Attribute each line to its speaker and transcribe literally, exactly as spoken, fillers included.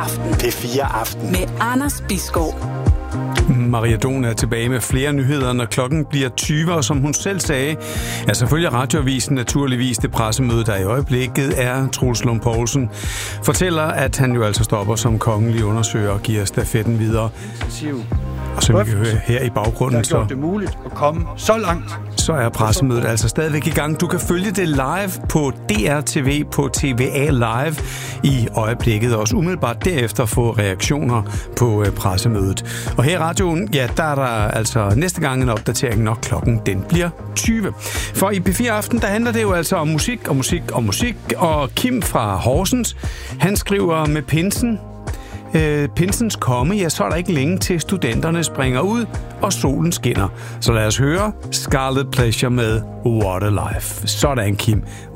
Speaker 1: Aften.
Speaker 2: P fire Aften.
Speaker 1: Med Anders Bisgaard.
Speaker 3: Maria Don er tilbage med flere nyheder, når klokken bliver tyve, og som hun selv sagde, ja, selvfølgelig Radioavisen naturligvis det pressemøde, der i øjeblikket er. Troels Lund Poulsen fortæller, at han jo altså stopper som kongelig undersøger og giver stafetten videre. Og som vi kan høre her i baggrunden,
Speaker 4: der har gjort det muligt at komme så langt.
Speaker 3: Så er pressemødet altså stadigvæk i gang. Du kan følge det live på D R T V, på T V A Live i øjeblikket, og også umiddelbart derefter få reaktioner på pressemødet. Og her i radioen, ja, der er der altså næste gang en opdatering, når klokken den bliver tyve. For i P fire Aften, der handler det jo altså om musik og musik og musik, og Kim fra Horsens, han skriver med pinsen, Øh, pinsens komme, ja, så er der ikke længe til studenterne springer ud, og solen skinner. Så lad os høre Scarlet Pleasure med What a Life. Sådan, Kim.